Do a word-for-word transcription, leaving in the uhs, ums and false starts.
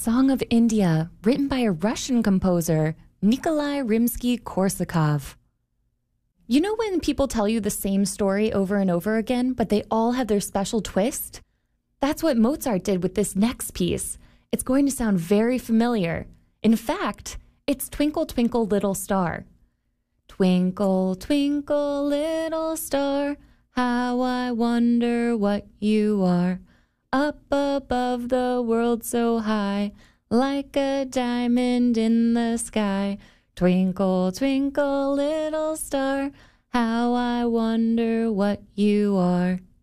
Song of India, written by a Russian composer, Nikolai Rimsky-Korsakov. You know when people tell you the same story over and over again, but they all have their special twist? That's what Mozart did with this next piece. It's going to sound very familiar. In fact, it's Twinkle, Twinkle, Little Star. Twinkle, twinkle, little star, how I wonder what you are. Up above the world so high, like a diamond in the sky. Twinkle, twinkle, little star, how I wonder what you are.